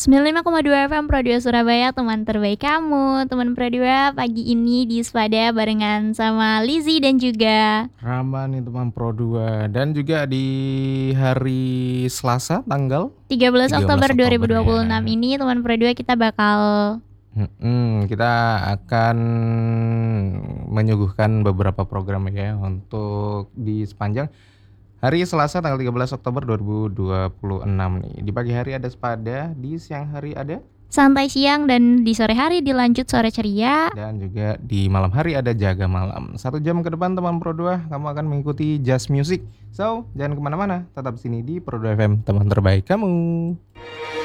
95,2 FM Pro 2 Surabaya, teman terbaik kamu. Teman Pro 2 pagi ini di Spada barengan sama Lizzy dan juga Rama nih teman Pro 2 dan juga di hari Selasa tanggal 13 Oktober 2026 ya. ini teman Pro 2 kita bakal Kita akan menyuguhkan beberapa program ya untuk di sepanjang hari Selasa tanggal 13 Oktober 2026 nih. Di pagi hari ada Spada, di siang hari ada santai siang, dan di sore hari dilanjut sore ceria. dan juga di malam hari ada Jaga Malam. 1 jam ke depan teman Pro 2 kamu akan mengikuti Just Music. So, jangan kemana-mana, tetap di sini di Pro 2 FM, teman terbaik kamu.